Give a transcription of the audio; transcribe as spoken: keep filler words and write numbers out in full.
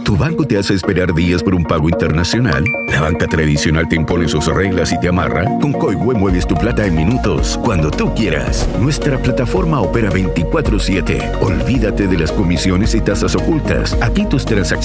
¿Tu banco te hace esperar días por un pago internacional? ¿La banca tradicional te impone sus reglas y te amarra? Con Coihue mueves tu plata en minutos, cuando tú quieras. Nuestra plataforma opera veinticuatro siete. Olvídate de las comisiones y tasas ocultas. Aquí tus transacciones